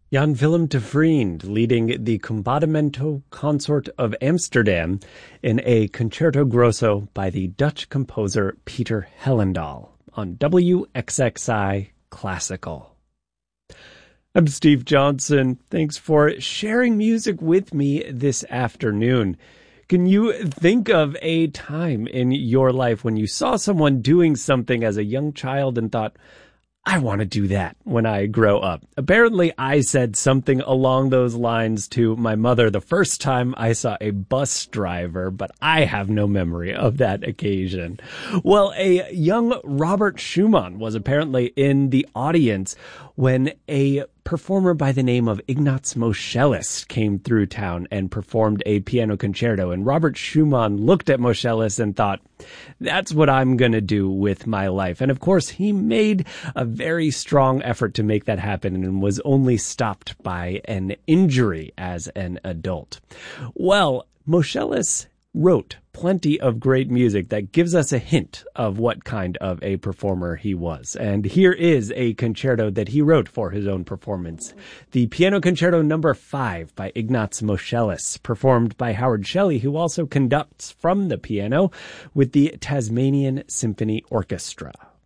Jan Willem de Vriend leading the Combattimento Consort of Amsterdam in a concerto grosso by the Dutch composer Peter Hellendaal on WXXI Classical. I'm Steve Johnson. Thanks for sharing music with me this afternoon. Can you think of a time in your life when you saw someone doing something as a young child and thought, I want to do that when I grow up? Apparently, I said something along those lines to my mother the first time I saw a bus driver, but I have no memory of that occasion. Well, a young Robert Schumann was apparently in the audience when a performer by the name of Ignaz Moscheles came through town and performed a piano concerto. And Robert Schumann looked at Moscheles and thought, that's what I'm going to do with my life. And of course, he made a very strong effort to make that happen and was only stopped by an injury as an adult. Well, Moscheles wrote plenty of great music that gives us a hint of what kind of a performer he was. And here is a concerto that he wrote for his own performance. The Piano Concerto No. 5 by Ignaz Moscheles, performed by Howard Shelley, who also conducts from the piano with the Tasmanian Symphony Orchestra.